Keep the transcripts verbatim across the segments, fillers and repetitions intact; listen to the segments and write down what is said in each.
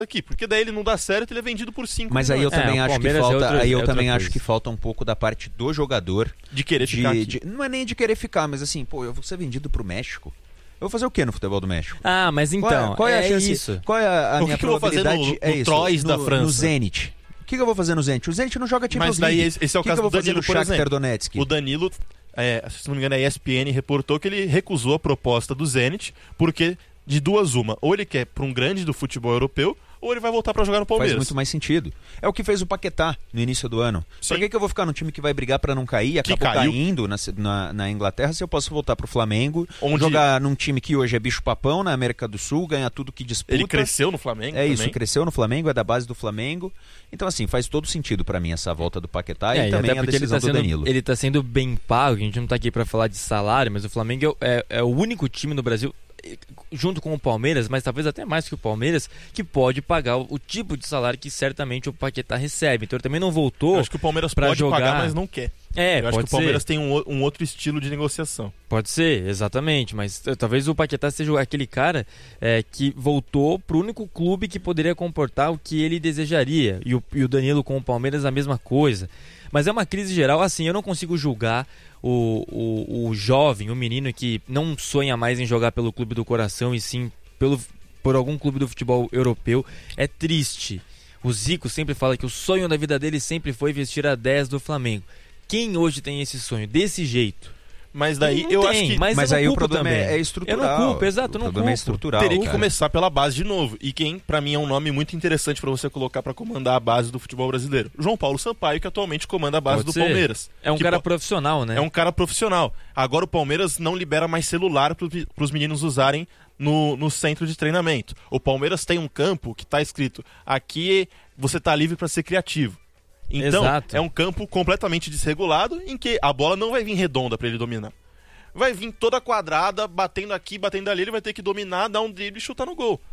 aqui, porque daí ele não dá certo, ele é vendido por cinco Mas aí eu milhões. também É, o acho que Palmeiras é falta, outra- aí eu é também outra acho coisa. que falta um pouco da parte do jogador De querer de, ficar aqui. de- não é nem de querer ficar, mas assim, pô, eu vou ser vendido pro México. Eu vou fazer o quê no futebol do México? Ah, mas então, qual é, qual é a é chance? isso. Qual é a, a O minha que que eu vou fazer probabilidade? no- é no isso, Troyes da no- França? No Zenit. O que, que eu vou fazer no Zenit? O Zenit não joga Champions Mas daí League. esse, esse é o que caso que eu vou do fazer Danilo, no por Shakhtar exemplo. Donetsk? O Danilo, é, se não me engano, a E S P N reportou que ele recusou a proposta do Zenit, porque de duas uma, ou ele quer para um grande do futebol europeu, ou ele vai voltar para jogar no Palmeiras. Faz muito mais sentido. É o que fez o Paquetá no início do ano. Sim. Por que, que eu vou ficar num time que vai brigar pra não cair e Que acabou caiu. caindo na, na, na Inglaterra se eu posso voltar pro Flamengo, Onde- jogar num time que hoje é bicho-papão na América do Sul, ganhar tudo que disputa. Ele cresceu no Flamengo É também. isso, cresceu no Flamengo, é da base do Flamengo. Então, assim, faz todo sentido pra mim essa volta do Paquetá É, e e também até a porque ele decisão tá, do sendo, Danilo. ele tá sendo bem pago, a gente não tá aqui pra falar de salário, mas o Flamengo é, é o único time no Brasil, junto com o Palmeiras, mas talvez até mais que o Palmeiras, que pode pagar o, o tipo de salário que certamente o Paquetá recebe. Então ele também não voltou. Eu acho que o Palmeiras pra pode jogar. pagar, mas não quer. É, Eu acho pode que o Palmeiras ser. tem um, o- um outro estilo de negociação. Pode ser, exatamente, mas eh, talvez o Paquetá seja aquele cara eh, que voltou pro único clube que poderia comportar o que ele desejaria. E o, e o Danilo com o Palmeiras a mesma coisa. Mas é uma crise geral, assim, eu não consigo julgar o, o, o jovem, o menino que não sonha mais em jogar pelo clube do coração e sim pelo, por algum clube do futebol europeu. É triste. O Zico sempre fala que o sonho da vida dele sempre foi vestir a dez do Flamengo. Quem hoje tem esse sonho desse jeito? Mas daí Não eu tem, acho que mas, Mas eu aí não o culpo problema também. é, é estrutural. Eu não culpo, exato, eu O não problema é culpo. estrutural, teria que cara. começar pela base de novo. E quem, pra mim, é um nome muito interessante pra você colocar pra comandar a base do futebol brasileiro. João Paulo Sampaio, que atualmente comanda a base Pode do ser. Palmeiras. É um Que cara po- profissional, né? É um cara profissional. Agora o Palmeiras não libera mais celular para os meninos usarem no, no centro de treinamento. O Palmeiras tem um campo que está escrito: aqui você está livre para ser criativo. Então, Exato. é um campo completamente desregulado em que a bola não vai vir redonda para ele dominar. Vai vir toda quadrada, batendo aqui, batendo ali, ele vai ter que dominar, dar um drible e chutar no gol.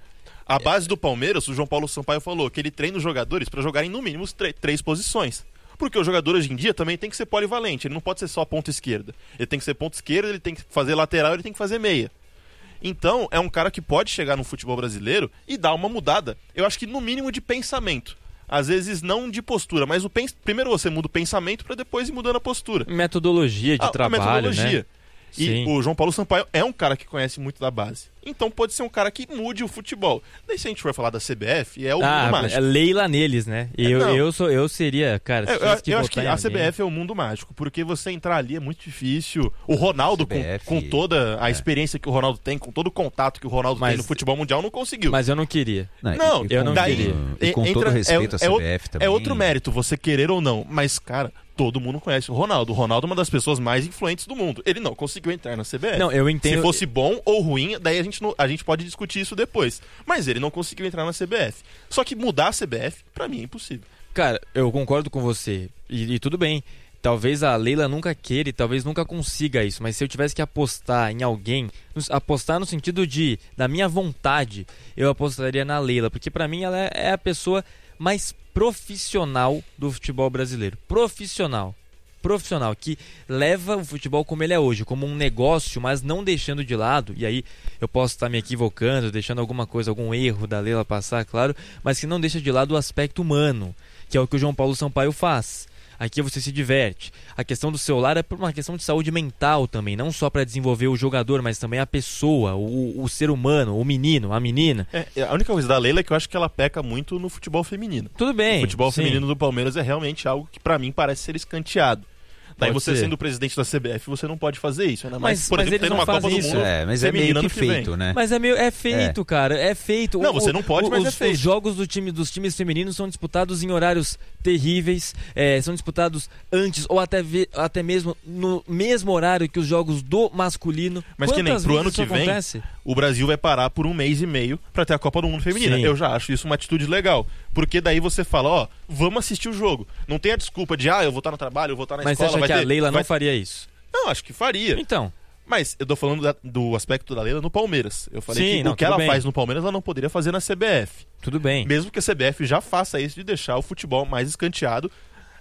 A base do Palmeiras, o João Paulo Sampaio falou que ele treina os jogadores para jogarem no mínimo tre- três posições. Porque o jogador hoje em dia também tem que ser polivalente, ele não pode ser só ponta esquerda. Ele tem que ser ponta esquerda, ele tem que fazer lateral, ele tem que fazer meia. Então, é um cara que pode chegar no futebol brasileiro e dar uma mudada. Eu acho que no mínimo de pensamento. Às vezes não de postura, mas o pens... primeiro você muda o pensamento para depois ir mudando a postura. Metodologia de Ah, a trabalho, metodologia. né? E Sim. o João Paulo Sampaio é um cara que conhece muito da base. Então pode ser um cara que mude o futebol. Daí se a gente for falar da C B F, é o Ah, mundo mágico. é Leila neles, né? E É, eu, não. eu, sou, eu seria, cara, se É, eu tivesse que eu acho que votar em a C B alguém- F é o mundo mágico, porque você entrar ali é muito difícil. O Ronaldo, com, C B F, com toda a experiência que o Ronaldo tem, com todo o contato que o Ronaldo Mas- tem no futebol mundial, não conseguiu. Mas eu não queria. Não, e eu com- não daí queria. E com entra- todo respeito é, à C B F é, também. É outro mérito, você querer ou não. Mas, cara, todo mundo conhece o Ronaldo. O Ronaldo é uma das pessoas mais influentes do mundo. Ele não conseguiu entrar na C B F. Não, eu entendo- Se fosse bom ou ruim, daí a gente, não- a gente pode discutir isso depois. Mas ele não conseguiu entrar na C B F. Só que mudar a C B F, pra mim, é impossível. Cara, eu concordo com você. E, e tudo bem. Talvez a Leila nunca queira e talvez nunca consiga isso. Mas se eu tivesse que apostar em alguém, nos- apostar no sentido de, da minha vontade, eu apostaria na Leila. Porque pra mim ela é, é a pessoa mais profissional do futebol brasileiro. Profissional. Profissional, que leva o futebol como ele é hoje, como um negócio, mas não deixando de lado, e aí eu posso estar me equivocando, deixando alguma coisa, algum erro da Leila passar, claro, mas que não deixa de lado o aspecto humano, que é o que o João Paulo Sampaio faz. Aqui você se diverte. A questão do celular é por uma questão de saúde mental também, não só para desenvolver o jogador, mas também a pessoa, o, o ser humano, o menino, a menina. É, a única coisa da Leila é que eu acho que ela peca muito no futebol feminino. Tudo bem. O futebol sim. feminino do Palmeiras é realmente algo que pra mim parece ser escanteado. Daí Pode você ser. sendo presidente da C B F, você não pode fazer isso. Ainda mais, Mas- por mas exemplo, eles tendo não uma Copa fazem do isso. Mundo É, mas é feminina meio ano que vem. feito, né? Mas é, meio, é feito, cara, é feito. Não, O- você não pode, o- mas os, é feito. Os jogos do time, dos times femininos são disputados em horários terríveis, é, são disputados antes ou até, ve- até mesmo no mesmo horário que os jogos do masculino. Mas que nem Quantas pro vezes ano isso que vem, acontece? o Brasil vai parar por um mês e meio pra ter a Copa do Mundo Feminina. Sim. Eu já acho isso uma atitude legal. Porque daí você fala, ó, vamos assistir o jogo. Não tem a desculpa de, ah, eu vou estar no trabalho, eu vou estar na Mas você escola. acha vai que ter... a Leila vai... não faria isso? Não, acho que faria. Então, Mas eu tô falando da- do aspecto da Leila no Palmeiras. Eu falei Sim, que não, o que tudo ela bem. faz no Palmeiras, ela não poderia fazer na C B F. tudo bem. Mesmo que a C B F já faça isso de deixar o futebol mais escanteado.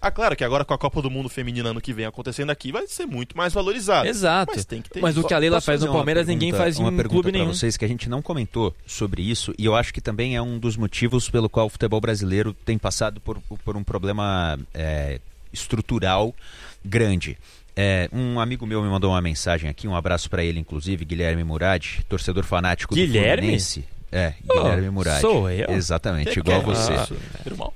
Ah, claro que agora com a Copa do Mundo Feminina ano que vem acontecendo aqui, vai ser muito mais valorizado. Exato. Mas tem que ter Mas o que a Leila Posso faz no fazer uma Palmeiras, ninguém pergunta- faz em uma um pergunta clube pra nenhum. vocês que a gente não comentou sobre isso, e eu acho que também é um dos motivos pelo qual o futebol brasileiro tem passado por, por um problema é, estrutural grande. É, um amigo meu me mandou uma mensagem aqui, um abraço pra ele, inclusive, Guilherme Murad, torcedor fanático Guilherme? do Fluminense. É, Oh, Guilherme Murad. sou eu? Exatamente, Que igual que é você. isso, irmão?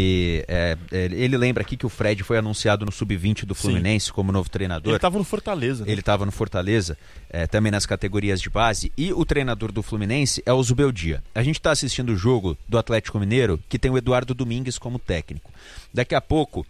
E é, ele lembra aqui que o Fred foi anunciado no sub vinte do Fluminense como novo treinador. Ele tava no Fortaleza, né? Ele estava no Fortaleza, é, também nas categorias de base. E o treinador do Fluminense é o Zubeldia. A gente está assistindo o jogo do Atlético Mineiro, que tem o Eduardo Domingues como técnico. Daqui a pouco,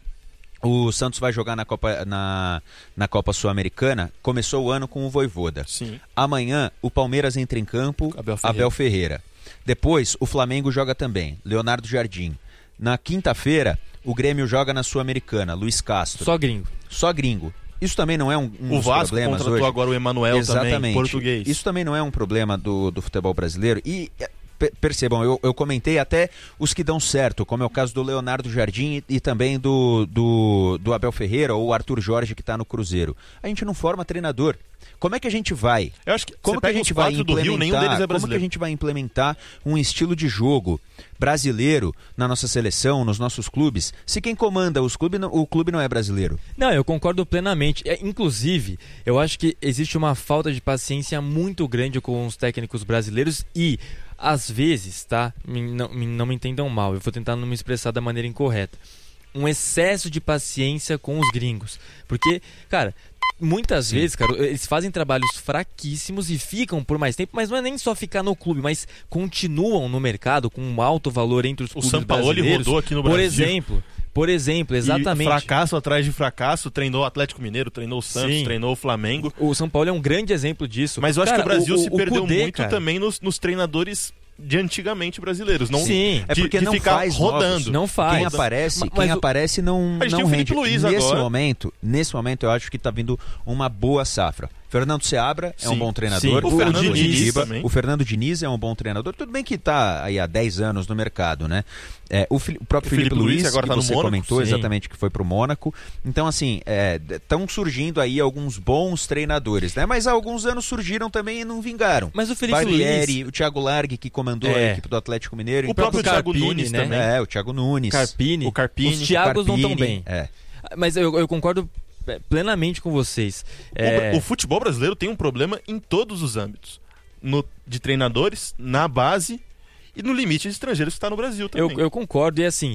o Santos vai jogar na Copa, na, na Copa Sul-Americana. Começou o ano com o Vojvoda. Sim. Amanhã, o Palmeiras entra em campo, Abel Ferreira. Abel Ferreira. Depois, o Flamengo joga também, Leonardo Jardim. Na quinta-feira, o Grêmio joga na Sul-Americana, Luiz Castro. Só gringo. Só gringo. Isso também não é um, um O dos Vasco problemas contratou hoje. agora o Emanuel Exatamente. também, português. Isso também não é um problema do, do futebol brasileiro. E é, pe- percebam, eu, eu comentei até os que dão certo, como é o caso do Leonardo Jardim e, e também do, do, do Abel Ferreira ou o Arthur Jorge, que está no Cruzeiro. A gente não forma treinador. Como é que a gente vai? Eu acho que Como você que a pega gente os vai quatro do Rio, nenhum implementar? deles é Como que a brasileiro. gente vai implementar um estilo de jogo brasileiro na nossa seleção, nos nossos clubes, se quem comanda os clubes, não- o clube não é brasileiro? Não, eu concordo plenamente. É, inclusive, eu acho que existe uma falta de paciência muito grande com os técnicos brasileiros e, às vezes, tá? Me- não, me- não me entendam mal, eu vou tentar não me expressar da maneira incorreta. Um excesso de paciência com os gringos. Porque, cara, muitas Sim. vezes, cara, eles fazem trabalhos fraquíssimos e ficam por mais tempo, mas não é nem só ficar no clube, mas continuam no mercado com um alto valor entre os O clubes Sampaoli brasileiros. rodou aqui no Por Brasil. exemplo, por exemplo, exatamente. E fracasso atrás de fracasso, treinou o Atlético Mineiro, treinou o Santos, Sim. treinou o Flamengo. O São Paulo é um grande exemplo disso. Mas eu acho Cara, que o Brasil o- se o perdeu Kudê, muito cara. também nos, nos treinadores de antigamente brasileiros. Não, Sim. É de- porque de não ficar faz rodando. novos. Não faz. Quem aparece, Ma- quem mas o- aparece não, A gente não tem o Felipe rende. Luiz nesse agora. momento, nesse momento eu acho que está vindo uma boa safra. Fernando Seabra é um Sim. bom treinador. Sim. O Fernando do Diniz Curitiba. também. O Fernando Diniz é um bom treinador. Tudo bem que está aí há dez anos no mercado, né? É, o, Fili- o próprio O Felipe, Felipe Luiz Luiz, agora que tá no você Mônaco. comentou Sim. exatamente que foi pro Mônaco. Então, assim, estão surgindo aí alguns bons treinadores, né? Mas há alguns anos surgiram também e não vingaram. Mas o Felipe Barbieri, Luiz, o Thiago Largue, que comandou É. a equipe do Atlético Mineiro. O Então, próprio Thiago Carpini, Nunes né? também. é, o Thiago Nunes. Carpini, O Carpini, os Thiagos não estão Carpini, bem. É. Mas eu, eu concordo é, plenamente com vocês. O, É, o futebol brasileiro tem um problema em todos os âmbitos. No, de treinadores, na base e no limite de estrangeiros que está no Brasil eu, também. eu concordo. E assim,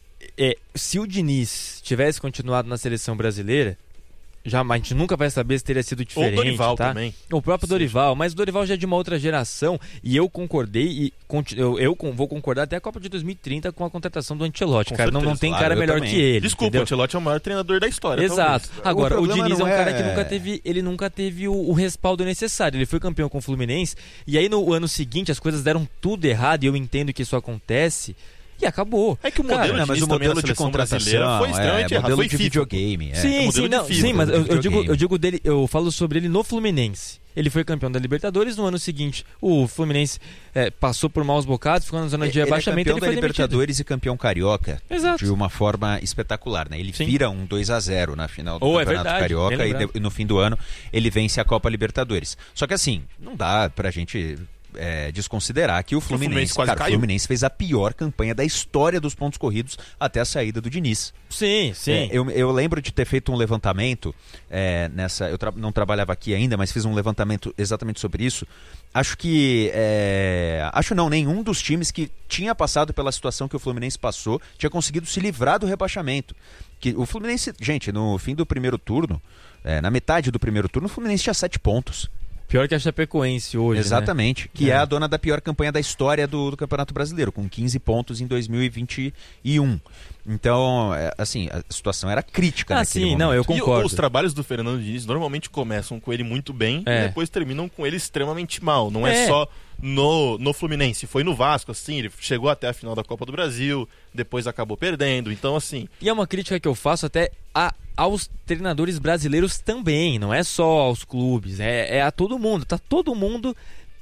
é, se o Diniz tivesse continuado na seleção brasileira, jamais, a gente nunca vai saber se teria sido Ou diferente. o Dorival tá? também. O próprio Seja. Dorival, mas o Dorival já é de uma outra geração e eu concordei e conti- eu, eu con- vou concordar até a Copa de dois mil e trinta com a contratação do Ancelotti, Com cara. Não, não certeza, tem claro, cara eu melhor também. que ele. Desculpa, o entendeu? Ancelotti é o maior treinador da história. Exato. talvez. Agora, O o, problema Diniz é um não cara é- que nunca teve, ele nunca teve o, o respaldo necessário. Ele foi campeão com o Fluminense e aí no ano seguinte as coisas deram tudo errado e eu entendo que isso acontece e acabou. É que o Cara, modelo Não, de mas o também modelo da de seleção brasileira contratação foi extremamente é, errado. modelo Foi de FIFA. videogame. É. sim, modelo sim, de não, FIFA, sim, mas eu, modelo de eu digo, videogame. eu digo dele, eu falo sobre ele no Fluminense. Ele foi campeão da Libertadores no ano seguinte. O Fluminense é, passou por maus bocados, ficou na zona de Ele é abaixamento. campeão Ele da foi demitido. Libertadores e campeão carioca Exato. de uma forma espetacular, né? Ele Sim. vira um dois a zero na final do Oh, é Campeonato verdade, Carioca bem e, lembrado. de- e no fim do ano ele vence a Copa Libertadores. Só que assim, não dá pra gente é, desconsiderar que o Fluminense, Fluminense quase cara, o caiu. Fluminense fez a pior campanha da história dos pontos corridos até a saída do Diniz. Sim, sim. É, eu, eu lembro de ter feito um levantamento é, nessa. Eu tra- não trabalhava aqui ainda, mas fiz um levantamento exatamente sobre isso. Acho que. é, acho não, nenhum dos times que tinha passado pela situação que o Fluminense passou tinha conseguido se livrar do rebaixamento. Que o Fluminense, gente, no fim do primeiro turno, é, na metade do primeiro turno, o Fluminense tinha sete pontos. Pior que a Chapecoense hoje, né? Exatamente. Que é. É. a dona da pior campanha da história do, do Campeonato Brasileiro, com quinze pontos em dois mil e vinte e um. Então, é, assim, a situação era crítica Ah, naquele sim, momento. não, eu E concordo. os trabalhos do Fernando Diniz normalmente começam com ele muito bem É. e depois terminam com ele extremamente mal. Não é, É. só no, no Fluminense. Foi no Vasco, assim, ele chegou até a final da Copa do Brasil, depois acabou perdendo. Então, assim, E é uma crítica que eu faço até a, aos treinadores brasileiros também, não é só aos clubes, é, é a todo mundo. Tá todo mundo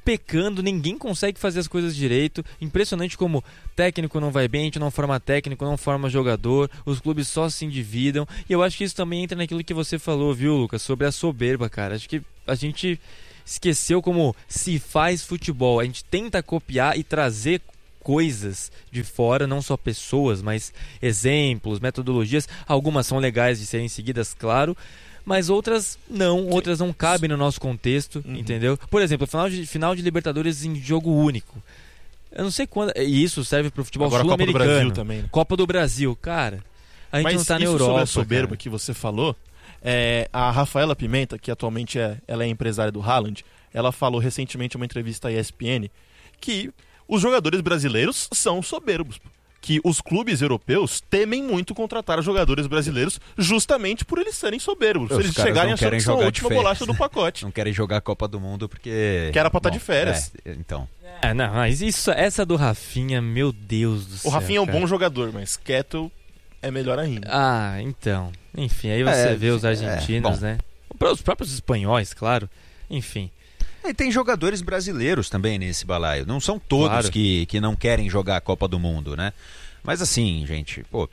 pecando, ninguém consegue fazer as coisas direito. Impressionante como técnico não vai bem, a gente não forma técnico, não forma jogador, os clubes só se endividam. E eu acho que isso também entra naquilo que você falou, viu, Lucas, sobre a soberba, cara. Acho que a gente esqueceu como se faz futebol. A gente tenta copiar e trazer coisas de fora, não só pessoas, mas exemplos, metodologias. Algumas são legais de serem seguidas, claro, mas outras não, outras não cabem no nosso contexto, uhum. entendeu? Por exemplo, final de, final de Libertadores em jogo único. Eu não sei quando... E isso serve pro futebol Agora sul-americano. Copa do Brasil também. Né? Copa do Brasil, cara. A gente mas não tá na isso Europa, sobre a soberba cara. que você falou, é, a Rafaela Pimenta, que atualmente é, ela é empresária do Haaland, ela falou recentemente em uma entrevista à E S P N que os jogadores brasileiros são soberbos. Que os clubes europeus temem muito contratar jogadores brasileiros justamente por eles serem soberbos. Os Se eles caras chegarem não achando querem que são a jogar última de férias. bolacha do pacote. Não querem jogar a Copa do Mundo porque... Que era pra estar Bom, de férias. É, então... É, não, mas isso, essa do Rafinha, meu Deus do O céu. Rafinha é um cara. bom jogador, mas Kettel é melhor ainda. Ah, então. Enfim, aí você É, vê os argentinos, é, bom. né? Os próprios espanhóis, claro. Enfim. E tem jogadores brasileiros também nesse balaio. Não são todos Claro. que, que não querem jogar a Copa do Mundo, né? Mas assim, gente, pô,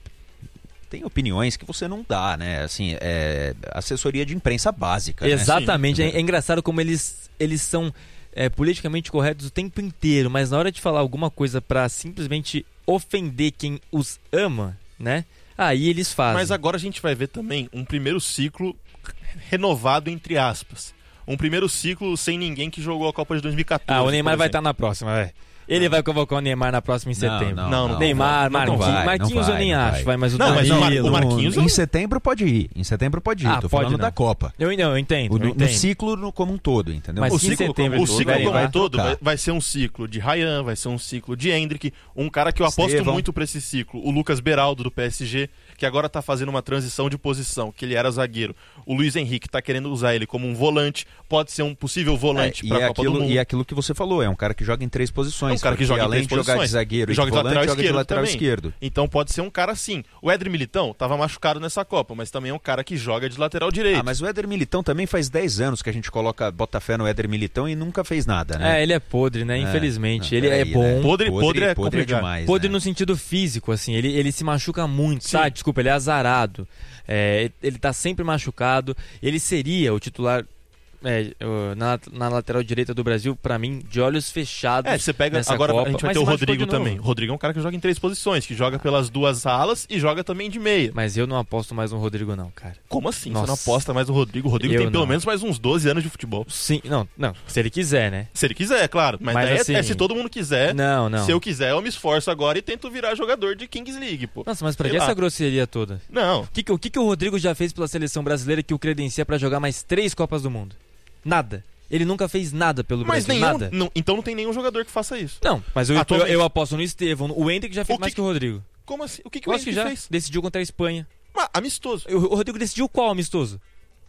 tem opiniões que você não dá, né? Assim, é assessoria de imprensa básica, né? Exatamente. Sim. É, é engraçado como eles, eles são é, politicamente corretos o tempo inteiro, mas na hora de falar alguma coisa pra simplesmente ofender quem os ama, né? Aí eles fazem. Mas agora a gente vai ver também um primeiro ciclo renovado, entre aspas. Um primeiro ciclo sem ninguém que jogou a Copa de dois mil e catorze. Ah, o Neymar por vai exemplo. estar na próxima, velho. Ele vai convocar o Neymar na próxima em Não, setembro. não, Não, não, Neymar, não, não Marquinhos, vai, não Marquinhos vai, eu nem não acho, vai. vai, mas o Não, mas o Mar- Danilo... o Marquinhos Em setembro pode ir. Em setembro pode ir. Ah, Tô pode falando não. da Copa. Eu, não, eu entendo, O, eu no, entendo. no ciclo no, como um todo, entendeu? Mas O se em ciclo, setembro o eles ciclo tiverem como lá, um todo trocar. vai, vai ser um ciclo de Ryan, vai ser um ciclo de Endrick, um cara que eu aposto Estevão. muito pra esse ciclo, o Lucas Beraldo do P S G, que agora tá fazendo uma transição de posição, que ele era zagueiro. O Luiz Henrique tá querendo usar ele como um volante, pode ser um possível volante É, pra e, é Copa aquilo, do Mundo. e é aquilo que você falou, é um cara que joga em três posições. É um cara que porque joga em além três de jogar de posições. zagueiro e Joga de de volante, lateral joga de esquerdo lateral também. esquerdo. Então pode ser um cara assim. O Éder Militão tava machucado nessa Copa, mas também é um cara que joga de lateral direito. Ah, mas o Éder Militão também faz dez anos que a gente coloca, bota fé no Éder Militão e nunca fez nada, né? É, ele é podre, né? Infelizmente. Não, ele é peraí, bom. né? Podre- podre é complicado. demais. Podre né? no sentido físico, assim, ele, ele se machuca muito, Sim. sabe? Desculpa, ele é azarado. É, ele tá sempre machucado. Ele seria o titular é, uh, na, na lateral direita do Brasil, pra mim, de olhos fechados. É, você pega. nessa Agora Copa, a gente vai mas ter o se machucou Rodrigo de novo. também. O Rodrigo é um cara que joga em três posições, que joga pelas duas alas e joga também de meia. Mas eu não aposto mais no Rodrigo, não, cara. Como assim? Nossa. Você não aposta mais no Rodrigo? O Rodrigo Eu tem pelo não. menos mais uns doze anos de futebol. Sim, não, não. Se ele quiser, né? Se ele quiser, claro. Mas, Mas daí é- assim- é se todo mundo quiser. Não, não. Se eu quiser, eu me esforço agora e tento virar jogador de Kings League, pô. Nossa, mas pra Sei que lá. essa grosseria toda? Não. O que, que- o que, que o Rodrigo já fez pela seleção brasileira que o credencia pra jogar mais três Copas do Mundo? Nada. Ele nunca fez nada pelo Mas Brasil, nenhum. nada. não- então não tem nenhum jogador que faça isso. Não, mas eu, eu, Atualmente. eu aposto no Estevão. O Hendrick já fez O que mais que o Rodrigo. Como assim? O que, que Eu o acho que Henrique já fez? decidiu contra a Espanha. Ah, amistoso. O, o Rodrigo decidiu qual amistoso?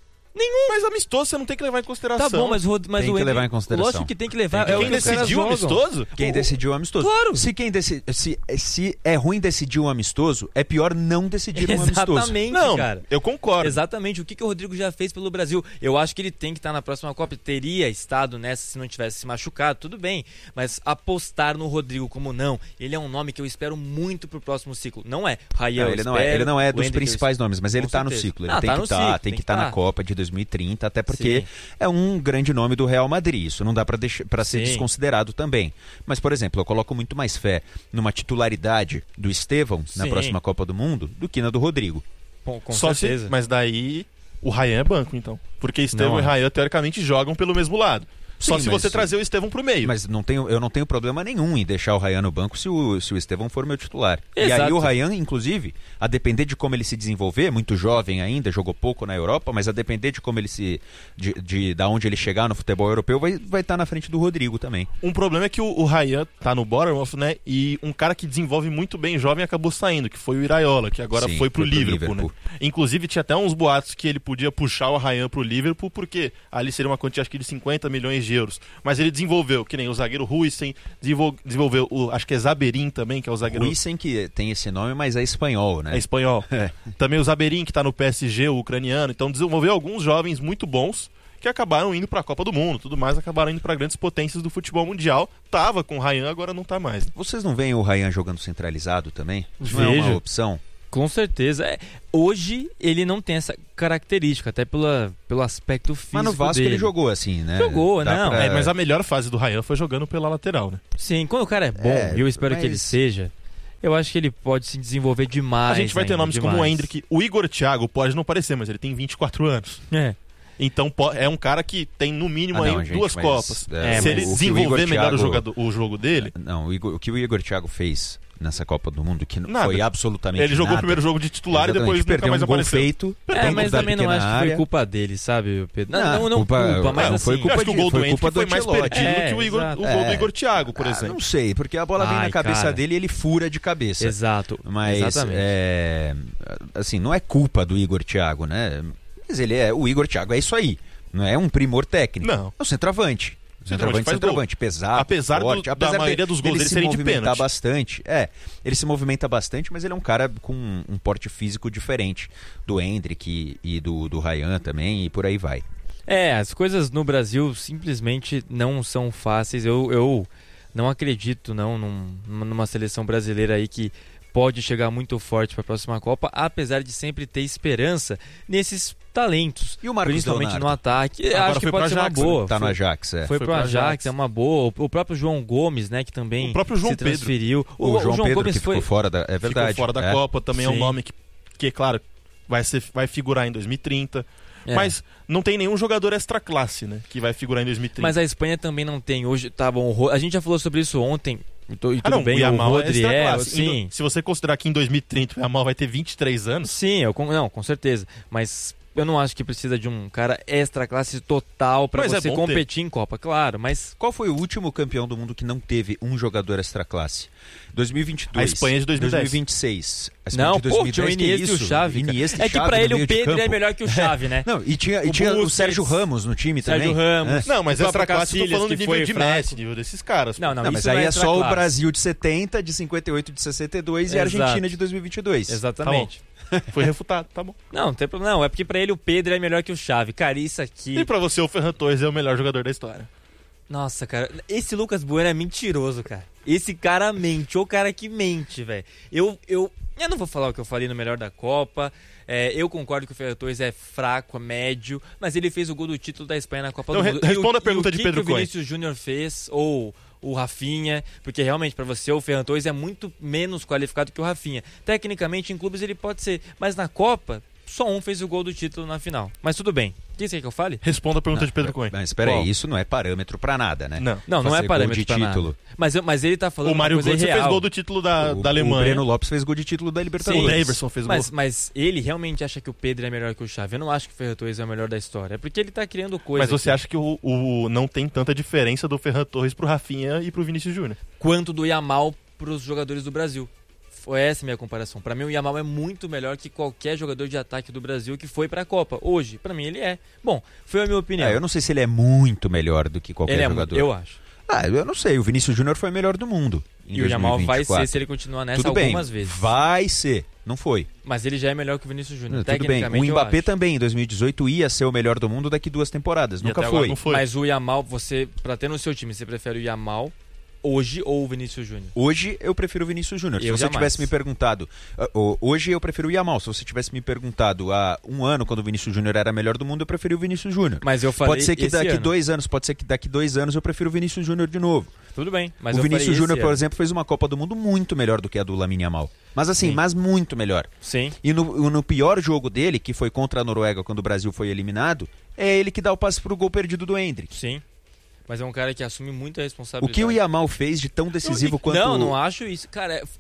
Mas amistoso você não tem que levar em consideração. Tá bom, mas, o Rod- mas Tem o que Hendrick- levar em consideração. Lógico que tem que levar. Tem é que o Quem que os caras decidiu o jogam. amistoso? Quem decidiu o amistoso? Claro. Se quem deci... se, se é ruim decidir um amistoso, é pior não decidir um amistoso. Exatamente, Não, cara. eu concordo. Exatamente. O que, que o Rodrigo já fez pelo Brasil? Eu acho que ele tem que estar na próxima Copa. Teria estado nessa se não tivesse se machucado, tudo bem. Mas apostar no Rodrigo como não, ele é um nome que eu espero muito pro próximo ciclo. Não é. Rayan, Não, eu ele, não é, espero, ele não é o dos Hendrick eu principais nomes, mas ele Com tá no certeza. ciclo. Ele Ah, tem tá que no tá, ciclo, tem tem que que estar na tá. Copa de dois mil e trinta, até porque Sim. é um grande nome do Real Madrid. Isso não dá pra deixar para ser Sim. desconsiderado também. Mas, por exemplo, eu coloco muito mais fé numa titularidade do Estevão na Sim. próxima Copa do Mundo do que na do Rodrigo. Com, com Só certeza. se, mas daí o Ryan é banco, então. Porque Estevão Não, e é. Ryan, teoricamente, jogam pelo mesmo lado. Só Sim, se mas- você trazer o Estevão pro meio. Mas não tenho, eu não tenho problema nenhum em deixar o Ryan no banco se o, se o Estevão for meu titular. E Exato. aí o Ryan, inclusive, a depender de como ele se desenvolver, muito jovem ainda, jogou pouco na Europa, mas a depender de como ele se. de, de da onde ele chegar no futebol europeu, vai estar vai tá na frente do Rodrigo também. Um problema é que o, o Ryan tá no Bournemouth, né? E um cara que desenvolve muito bem jovem acabou saindo, que foi o Iraola, que agora Sim, foi pro foi pro Liverpool, Liverpool. né? Inclusive tinha até uns boatos que ele podia puxar o Ryan pro Liverpool, porque ali seria uma quantia acho que de cinquenta milhões de euros. Mas ele desenvolveu, que nem o zagueiro Huijsen, desenvol- desenvolveu o, acho que é Zaberin também, que é o zagueiro... Huijsen que tem esse nome, mas é espanhol, né? É espanhol. É. Também o Zaberin, que tá no P S G, o ucraniano. Então desenvolveu alguns jovens muito bons que acabaram indo pra Copa do Mundo, tudo mais, acabaram indo pra grandes potências do futebol mundial. Tava com o Ryan, agora não tá mais. Vocês não veem o Ryan jogando centralizado também? Não é uma Vejo. opção? Com certeza. É, hoje ele não tem essa característica, até pela, pelo aspecto físico Mas no Vasco dele. ele jogou assim, né? Jogou, Dá não. pra- É, mas a melhor fase do Ryan foi jogando pela lateral, né? Sim, quando o cara é bom, É, e eu espero que ele mas- seja, eu acho que ele pode se desenvolver demais. A gente vai ter ainda, nomes demais. como o Hendrick. O Igor Thiago pode não parecer, mas ele tem vinte e quatro anos. É. Então po- é um cara que tem no mínimo Ah, não, aí gente, duas mas, Copas. é, Se mas ele o que o desenvolver Igor melhor o, Thiago- jogador, o jogo dele, Não, o, Igor- o que o Igor Thiago fez nessa Copa do Mundo, que não Nada. foi absolutamente ele jogou nada. o primeiro jogo de titular Exatamente, e depois nunca perdeu mais um gol apareceu. feito. É, dentro mas da também não pequena acho que foi área. culpa dele, sabe, Pedro? Não, Não, não, não culpa- culpa, mas não, assim... foi Eu culpa acho que o de- gol do foi Hendrick culpa foi do mais Ancelotti. perdido É, que o, Igor, exato. o gol do É. Igor Thiago, por Ah, exemplo. não sei, porque a bola vem Ai, na cabeça cara. dele e ele fura de cabeça. Exato. Mas, Exatamente. é, assim, não é culpa do Igor Thiago, né? Mas ele é, o Igor Thiago é isso aí. Não é um primor técnico. Não. É um centroavante. Centroavante Centroavante, faz centroavante, pesado, Apesar do- forte. da apesar maioria de- dos gols dele dele se serem de movimentar pênalti. bastante. É, ele se movimenta bastante, mas ele é um cara com um porte físico diferente do Hendrick e, e do, do Ryan também, e por aí vai. É, as coisas no Brasil simplesmente não são fáceis. Eu, eu não acredito não num- numa seleção brasileira aí que pode chegar muito forte para a próxima Copa, apesar de sempre ter esperança nesses talentos, E o Marcos principalmente Leonardo? no ataque. Agora Acho que foi pode pro ser uma Ajax, né? boa. Tá no Foi- Ajax, é. Foi, Foi pro pro Ajax, Ajax. é uma boa. O próprio João Gomes, né, que também O próprio João se Pedro. transferiu. O, João, Pedro Gomes que foi ficou fora da... É verdade. Ficou fora da é. Copa, também é um Sim. nome que, que claro, vai, ser, vai figurar em dois mil e trinta. É. Mas não tem nenhum jogador extra classe, né? Que vai figurar em dois mil e trinta. Mas a Espanha também não tem hoje. Tá bom, o Ro- a gente já falou sobre isso ontem. E tu- e Ah, tudo não, bem, o o Yamal é Rodri extra é, classe. sim. Em do- Se você considerar que em dois mil e trinta o Yamal vai ter vinte e três anos, Sim, eu con- não, com certeza. Mas eu não acho que precisa de um cara extra classe total pra Mas é você bom competir em Copa, claro. Mas Qual foi o último campeão do mundo que não teve um jogador extra classe? dois mil e vinte e dois. A Espanha de dois mil e dez. dois mil e vinte e seis. A Espanha não, de pô, dois mil e tinha o dez, que Iniesta e o isso? Xavi. cara. Iniesta e É que Xavi pra no ele meio o de Pedro é campo. melhor que o Xavi, né? Não, e tinha, e O tinha o Busquets, Sérgio Ramos no time Sérgio também. Ramos. É. não, mas O extra próprio classe eu tô Casillas, falando que de nível foi de fraco. Messi, nível desses caras. Não, não, Não, mas isso aí não é extra só o classe. Brasil de setenta, de cinquenta e oito, de sessenta e dois e a Exato. Argentina de dois mil e vinte e dois. Exatamente. Foi refutado, tá bom. Não, não tem problema. Não, é porque pra ele o Pedro é melhor que o Xavi. Cara, isso aqui. E pra você o Ferran Torres é o melhor jogador da história. Nossa, cara, esse Lucas Bueno é mentiroso, cara. Esse cara mente, ou o cara que mente, velho. Eu, eu, eu não vou falar o que eu falei no melhor da Copa. É, eu concordo que o Ferran Torres é fraco, é médio, mas ele fez o gol do título da Espanha na Copa Então, do re- Mundo. E responda o- a pergunta e o de que Pedro que o Cohen. Vinícius Júnior fez, ou o Rafinha, porque realmente pra você o Ferran Torres é muito menos qualificado que o Rafinha. Tecnicamente em clubes ele pode ser, mas na Copa só um fez o gol do título na final. Mas tudo bem. O que você quer que eu fale? Responda a pergunta de Pedro Cohen. Mas espera Qual? aí, isso não é parâmetro pra nada, né? Não. Não, não Fazer é gol parâmetro de pra título. nada. Mas, eu- mas ele tá falando O Mário uma coisa Götze fez real. gol do título da, O- da Alemanha. O Breno Lopes fez gol de título da O Libertadores. Daverson fez gol. Mas, mas ele realmente acha que o Pedro é melhor que o Xavi. Eu não acho que o Ferran Torres é o melhor da história. É porque ele tá criando coisas. Mas você acha que o, o- não tem tanta diferença do Ferran Torres pro Rafinha e pro Vinícius Júnior? Quanto do Yamal pros jogadores do Brasil. Foi essa a minha comparação. Pra mim o Yamal é muito melhor que qualquer jogador de ataque do Brasil que foi pra Copa. Hoje, pra mim ele é. Bom, foi a minha opinião. É, eu não sei se ele é muito melhor do que qualquer ele é jogador. muito, eu acho. Ah, eu não sei. O Vinícius Júnior foi o melhor do mundo. em E o Yamal vai dois mil e vinte e quatro. ser se ele continuar nessa Tudo bem, algumas vezes. vai ser. Não foi. Mas ele já é melhor que o Vinícius Júnior. Tudo bem. Tecnicamente, O eu Mbappé acho. também, em dois mil e dezoito, ia ser o melhor do mundo daqui duas temporadas. E Nunca até agora foi. não foi. Mas o Yamal, você, pra ter no seu time, você prefere o Yamal hoje ou o Vinícius Júnior? Hoje eu prefiro o Vinícius Júnior. Se Eu você jamais. tivesse me perguntado. ah, oh, Hoje eu prefiro o Yamal. Se você tivesse me perguntado há um ano, quando o Vinícius Júnior era melhor do mundo, eu preferi o Vinícius Júnior. Mas eu falei Pode ser que esse daqui ano. dois anos, pode ser que daqui dois anos eu prefiro o Vinícius Júnior de novo. Tudo bem. Mas o eu Vinícius falei Júnior, esse por ano. exemplo, fez uma Copa do Mundo muito melhor do que a do Lamine Yamal. Mas assim, Sim. mas muito melhor. Sim. E no, no pior jogo dele, que foi contra a Noruega quando o Brasil foi eliminado, é ele que dá o passe pro gol perdido do Hendrick. Sim. Mas é um cara que assume muita O responsabilidade. que o Yamal fez de tão decisivo Não, quanto... Não, não acho isso. Cara, é...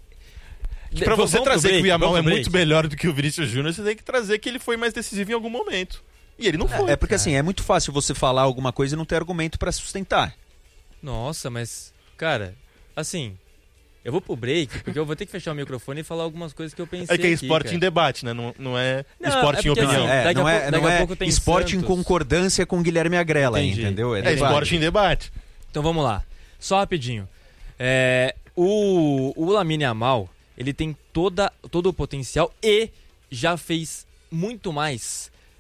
Que pra você Vamos pro trazer break, que o Yamal vamos é pro muito break. melhor do que o Vinícius Júnior, você tem que trazer que ele foi mais decisivo em algum momento. E ele não foi. É porque assim, é muito fácil você falar alguma coisa e não ter argumento pra sustentar. Nossa, mas... Cara, assim... Eu vou pro break, porque eu vou ter que fechar o microfone e falar algumas coisas que eu pensei É que é aqui, esporte cara. em debate, né? Não, não é Não, esporte é em porque, opinião. assim, É, daqui não a é, pouco- daqui não a é pouco tem esporte em Santos. concordância com Guilherme Agrela, Entendi. entendeu? É debate. esporte em debate. Então vamos lá. Só rapidinho. É, o, o Lamine Yamal, ele tem toda, todo o potencial e já fez muito mais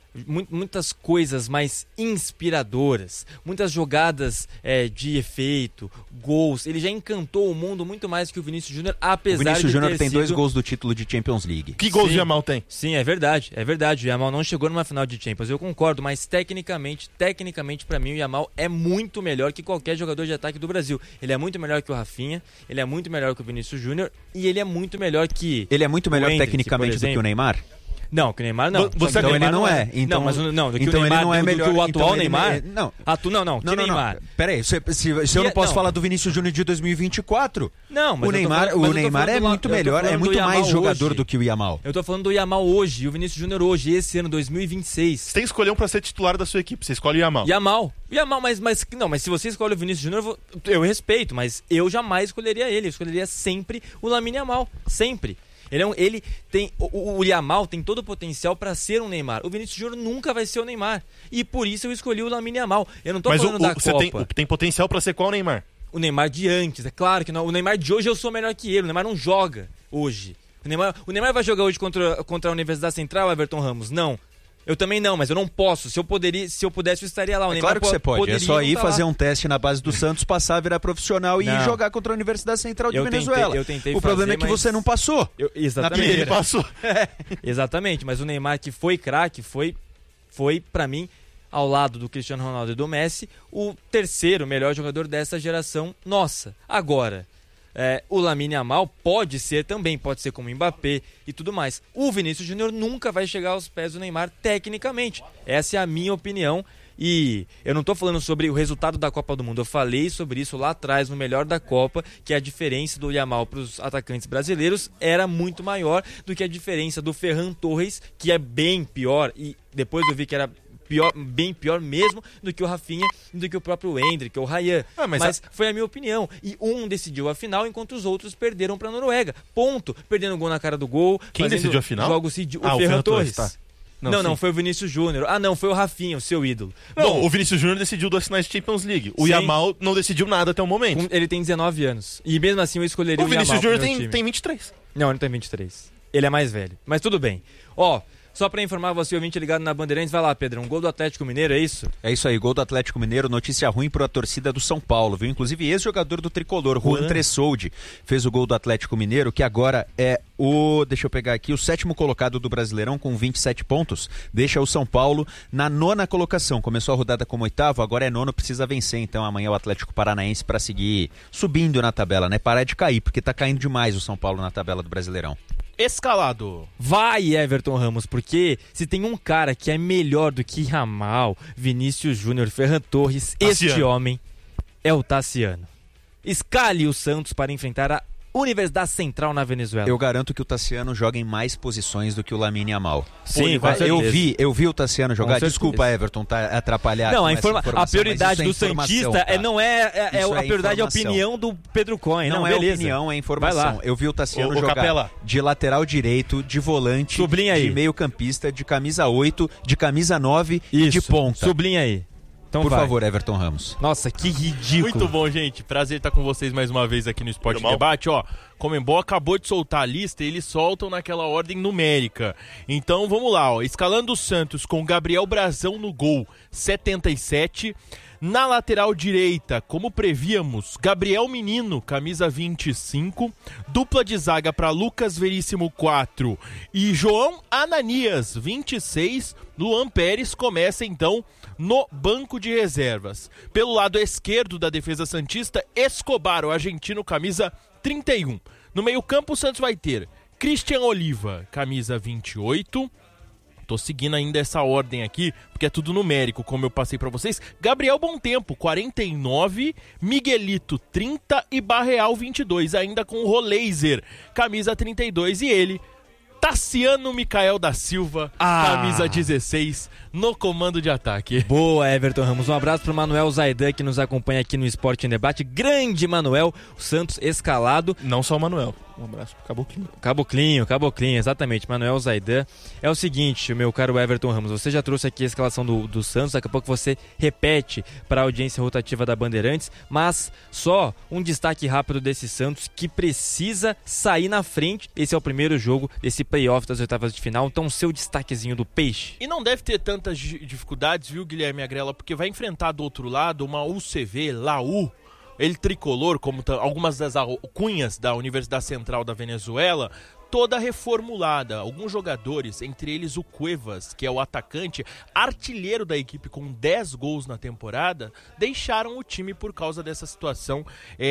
muitas coisas mais inspiradoras, muitas jogadas é, de efeito, gols. Ele já encantou o mundo muito mais que o Vinícius Júnior, apesar de ter O Vinícius Júnior tem sido... dois gols do título de Champions League. Que gols Sim. o Yamal tem? Sim, é verdade, é verdade. O Yamal não chegou numa final de Champions, eu concordo, mas tecnicamente, tecnicamente para mim o Yamal é muito melhor que qualquer jogador de ataque do Brasil. Ele é muito melhor que o Rafinha, ele é muito melhor que o Vinícius Júnior e ele é muito melhor que Ele é muito melhor o Endrick, tecnicamente do que o Neymar? Não, que o Neymar não. Você então Neymar ele não é. Então, não, mas o- não, do que então o Neymar, ele não é do- do melhor que o atual então ele- Neymar. Não. Atu, não, não, que Não, não, Neymar. não. Peraí, se, se, se eu não Que- posso não. falar do Vinícius Júnior de dois mil e vinte e quatro, Não, mas o eu tô Neymar, falando- mas o eu tô Neymar falando é do- muito eu tô melhor, é falando muito do mais Yamal jogador hoje. do que o Yamal. Eu tô falando do Yamal hoje e o Vinícius Júnior hoje, esse ano, dois mil e vinte e seis. Você tem que escolher um pra ser titular da sua equipe. Você escolhe o Yamal. Yamal. Yamal, mas, mas não, mas se você escolhe o Vinícius Júnior, eu, vou- eu respeito, mas eu jamais escolheria ele. Eu escolheria sempre o Lamine Yamal. Sempre. Ele, é um, ele tem. O, o Yamal tem todo o potencial pra ser um Neymar. O Vinícius Júnior nunca vai ser o Neymar. E por isso eu escolhi o Lamine Yamal. Eu não tô Mas o, falando o- da você Copa. tem, o- tem potencial pra ser qual Neymar? O Neymar de antes, é claro que não. O Neymar de hoje eu sou melhor que ele. O Neymar não joga hoje. O Neymar, o Neymar vai jogar hoje contra, contra a Universidade Central, Everton Ramos? Não. Eu também não, mas eu não posso. Se eu, poderia, se eu pudesse, eu estaria lá. O É Neymar claro que po- você pode, é poderia só não ir tá fazer lá. um teste na base do Santos, passar, virar profissional e Não. ir jogar contra a Universidade Central de Eu tentei- Venezuela. eu tentei o problema fazer, é que mas- você não passou. Eu- E exatamente. ele passou. Exatamente, mas o Neymar que foi craque, foi, foi para mim, ao lado do Cristiano Ronaldo e do Messi, o terceiro melhor jogador dessa geração nossa. Agora, é, o Lamine Yamal pode ser também, pode ser como o Mbappé e tudo mais. O Vinícius Júnior nunca vai chegar aos pés do Neymar tecnicamente. Essa é a minha opinião. E eu não estou falando sobre o resultado da Copa do Mundo, eu falei sobre isso lá atrás, no melhor da Copa, que a diferença do Yamal para os atacantes brasileiros era muito maior do que a diferença do Ferran Torres, que é bem pior, e depois eu vi que era pior, bem pior mesmo do que o Rafinha e do que o próprio Endrick, ou o Ryan. Ah, mas mas a- foi a minha opinião. E um decidiu a final, enquanto os outros perderam para a Noruega. Ponto. Perdendo gol na cara do gol. Quem fazendo decidiu a final? Jogos, o, Ah, o Ferran Ferran Torres. Torres, tá. Não, Não, não, sim. foi o Vinícius Júnior. Ah, não, foi o Rafinha, o seu ídolo. Não, Bom, o Vinícius Júnior decidiu duas finais de Champions League. O Sim. Yamal não decidiu nada até o momento. com- ele tem dezenove anos. E mesmo assim eu escolheria O o, Vinícius Yamal pro Júnior meu tem, time. tem vinte e três. Não, ele tem vinte e três. Ele é mais velho. Mas tudo bem. Ó, só pra informar você, ouvinte ligado na Bandeirantes, vai lá, Pedrão. Um gol do Atlético Mineiro, é isso? É isso aí, gol do Atlético Mineiro, notícia ruim para a torcida do São Paulo, viu? Inclusive ex-jogador do Tricolor, Juan Juan. Tressoldi, fez o gol do Atlético Mineiro, que agora é o, deixa eu pegar aqui, o sétimo colocado do Brasileirão com vinte e sete pontos, deixa o São Paulo na nona colocação. Começou a rodada como oitavo, agora é nono, precisa vencer, então amanhã o Atlético Paranaense para seguir subindo na tabela, né? Parar de cair, porque tá caindo demais o São Paulo na tabela do Brasileirão. Escalado. Vai, Everton Ramos, porque se tem um cara que é melhor do que Yamal, Vinícius Júnior, Ferran Torres, este Tassiano. homem é o Tassiano. Escale o Santos para enfrentar a Universidade Central na Venezuela. Eu garanto que o Tassiano joga em mais posições do que o Lamine Yamal. Sim, com eu certeza. vi, eu vi o Tassiano jogar. certeza. Desculpa, Everton, tá atrapalhar. Não, com a, essa informa- informação, a prioridade mas do isso é informação, Santista tá? é, não é, é, é Isso a é prioridade é a informação. opinião do Pedro Cohen. Não, Não, é beleza. opinião, é Vai informação. lá. Eu vi o Tassiano Ô, ô, jogar Capela. de lateral direito, de volante, Sublinha aí. de meio campista, de camisa oito, de camisa nove e Isso. de ponta. Sublinha aí. Então Por vai. favor, Everton Ramos. Nossa, que ridículo. Muito bom, gente. Prazer estar com vocês mais uma vez aqui no Esporte Tudo mal? Debate. Ó, Comembol acabou de soltar a lista e eles soltam naquela ordem numérica. Então vamos lá, ó. Escalando o Santos com Gabriel Brazão no gol, setenta e sete. Na lateral direita, como prevíamos, Gabriel Menino, camisa vinte e cinco. Dupla de zaga para Lucas Veríssimo, quatro. E João Ananias, vinte e seis. Luan Pérez começa então no banco de reservas. Pelo lado esquerdo da defesa santista, Escobar, o argentino, camisa trinta e um. No meio-campo, o Santos vai ter Christian Oliva, camisa vinte e oito. Tô seguindo ainda essa ordem aqui, porque é tudo numérico, como eu passei pra vocês. Gabriel Bontempo, quarenta e nove. Miguelito, trinta. E Barreal, vinte e dois. Ainda com o Roleiser, camisa trinta e dois. E ele, Tassiano Micael da Silva, Ah. camisa dezesseis, no comando de ataque. Boa, Everton Ramos. Um abraço pro Manuel Zaidan, que nos acompanha aqui no Esporte em Debate. Grande Manuel, o Santos escalado. Não só o Manuel. Um abraço pro Caboclinho. Caboclinho, Caboclinho, exatamente, Manuel Zaidan. É o seguinte, meu caro Everton Ramos, você já trouxe aqui a escalação do, do Santos, daqui a pouco você repete para a audiência rotativa da Bandeirantes, mas só um destaque rápido desse Santos que precisa sair na frente. Esse é o primeiro jogo desse playoff das oitavas de final, então seu destaquezinho do Peixe. E não deve ter tantas dificuldades, viu, Guilherme Agrela, porque vai enfrentar do outro lado uma U C V, Laú, ele tricolor, como t- algumas das alcunhas da Universidade Central da Venezuela, toda reformulada. Alguns jogadores, entre eles o Cuevas, que é o atacante, artilheiro da equipe com dez gols na temporada, deixaram o time por causa dessa situação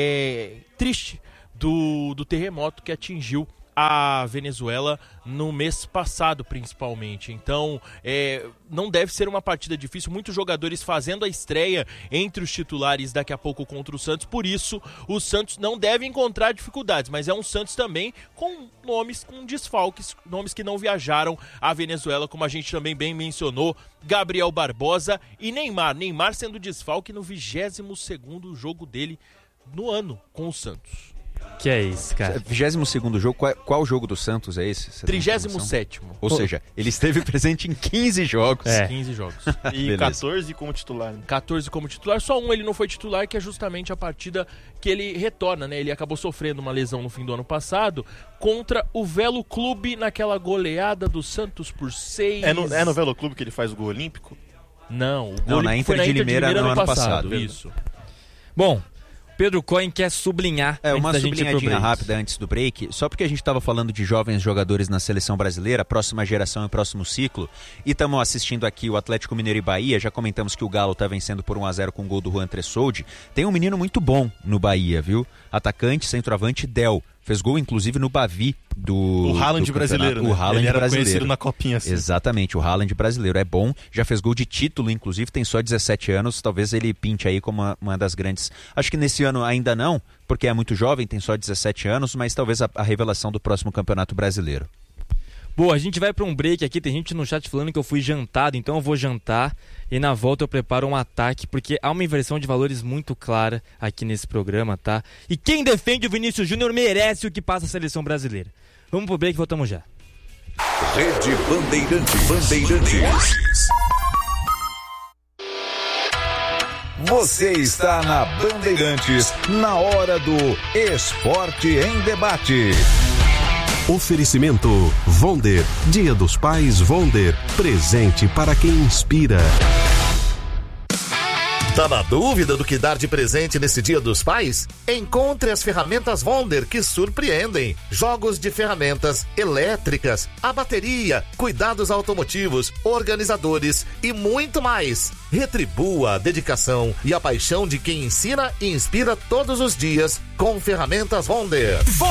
é, triste do, do terremoto que atingiu a Venezuela no mês passado, principalmente. Então, é, não deve ser uma partida difícil. Muitos jogadores fazendo a estreia entre os titulares daqui a pouco contra o Santos. Por isso, o Santos não deve encontrar dificuldades. Mas é um Santos também com nomes, com desfalques, nomes que não viajaram à Venezuela, como a gente também bem mencionou. Gabriel Barbosa e Neymar. Neymar sendo desfalque no vigésimo segundo jogo dele no ano com o Santos. Que é isso, cara? vigésimo segundo jogo, qual, qual jogo do Santos é esse? trigésimo sétimo. Ou seja, ele esteve presente em quinze jogos. É. quinze jogos. E Beleza. quatorze como titular. Né? quatorze como titular, só um ele não foi titular, que é justamente a partida que ele retorna, né? Ele acabou sofrendo uma lesão no fim do ano passado contra o Velo Clube naquela goleada do Santos por seis. É no, é no Velo Clube que ele faz o gol olímpico? Não, o Não, gol na olímpico foi Inter de Limeira no ano passado. Isso. Bom, Pedro Cohen quer sublinhar É, antes uma da gente ir pro sublinhadinha break. rápida antes do break, só porque a gente estava falando de jovens jogadores na seleção brasileira, próxima geração e próximo ciclo, e estamos assistindo aqui o Atlético Mineiro e Bahia, já comentamos que o Galo está vencendo por um a zero com o gol do Juan Tressoldi. Tem um menino muito bom no Bahia, viu? Atacante, centroavante, Del. Fez gol, inclusive, no Bavi do O Haaland do brasileiro, né? O Haaland Ele era brasileiro. conhecido na copinha assim. Exatamente, o Haaland brasileiro é bom, já fez gol de título, inclusive tem só dezessete anos, talvez ele pinte aí como uma, uma das grandes, acho que nesse ano ainda não, porque é muito jovem, tem só dezessete anos, mas talvez a, a revelação do próximo Campeonato Brasileiro. Boa, a gente vai para um break aqui, tem gente no chat falando que eu fui jantado, então eu vou jantar e na volta eu preparo um ataque, porque há uma inversão de valores muito clara aqui nesse programa, tá? E quem defende o Vinícius Júnior merece o que passa a seleção brasileira. Vamos pro break e voltamos já. Rede Bandeirantes. Bandeirantes. Você está na Bandeirantes, na hora do Esporte em Debate. Oferecimento Vonder, Dia dos Pais Vonder, presente para quem inspira. Tá na dúvida do que dar de presente nesse Dia dos Pais? Encontre as ferramentas Vonder que surpreendem. Jogos de ferramentas elétricas, a bateria, cuidados automotivos, organizadores e muito mais. Retribua a dedicação e a paixão de quem ensina e inspira todos os dias com ferramentas Vonder.